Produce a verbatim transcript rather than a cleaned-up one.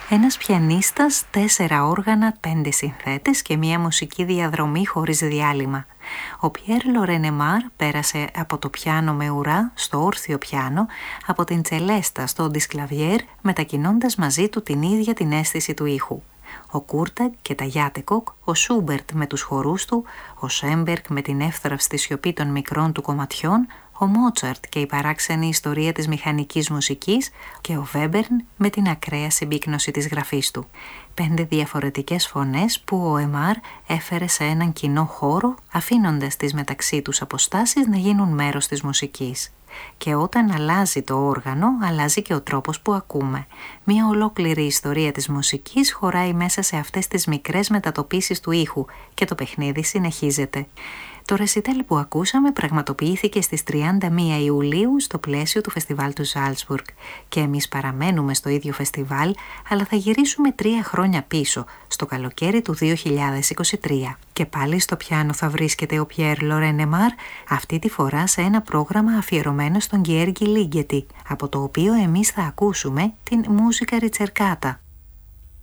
Ένας πιανίστας, τέσσερα όργανα, πέντε συνθέτες και μια μουσική διαδρομή χωρίς διάλειμμα. Ο Πιέρ Λορενεμάρ πέρασε από το πιάνο με ουρά στο όρθιο πιάνο, από την τσελέστα στο ντισκλαβιέρ, μετακινώντας μαζί του την ίδια την αίσθηση του ήχου. Ο Κούρταγκ και τα Γιάτεκοκ, ο Σούμπερτ με τους χορούς του, ο Σέμπερκ με την εύθραυστη σιωπή των μικρών του κομματιών, ο Μότσαρτ και η παράξενη ιστορία της μηχανικής μουσικής και ο Βέμπερν με την ακραία συμπίκνωση της γραφής του. Πέντε διαφορετικές φωνές που ο Εμάρ έφερε σε έναν κοινό χώρο, αφήνοντας τις μεταξύ τους αποστάσεις να γίνουν μέρος της μουσικής. Και όταν αλλάζει το όργανο, αλλάζει και ο τρόπος που ακούμε. Μια ολόκληρη ιστορία της μουσικής χωράει μέσα σε αυτές τις μικρές μετατοπίσεις του ήχου και το παιχνίδι συνεχίζεται. Το ρεσιτάλ που ακούσαμε πραγματοποιήθηκε στις τριάντα μία Ιουλίου στο πλαίσιο του φεστιβάλ του Ζάλτσμπουργκ και εμείς παραμένουμε στο ίδιο φεστιβάλ, αλλά θα γυρίσουμε τρία χρόνια πίσω, στο καλοκαίρι του δύο χιλιάδες είκοσι τρία. Και πάλι στο πιάνο θα βρίσκεται ο Πιέρ Λορενεμάρ, αυτή τη φορά σε ένα πρόγραμμα αφιερωμένο στον Γκιέργι Λίγκετι, από το οποίο εμείς θα ακούσουμε την μούζικα ριτσερκάτα.